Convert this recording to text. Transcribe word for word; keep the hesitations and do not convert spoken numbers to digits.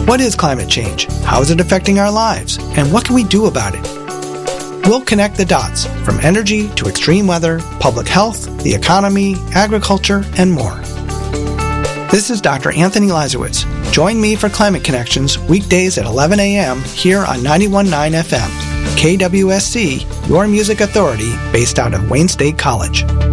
What is climate change? How is it affecting our lives? And what can we do about it? We'll connect the dots from energy to extreme weather, public health, the economy, agriculture, and more. This is Doctor Anthony Lazarowitz. Join me for Climate Connections weekdays at eleven a.m. here on ninety-one point nine F M. K W S C, your music authority, based out of Wayne State College.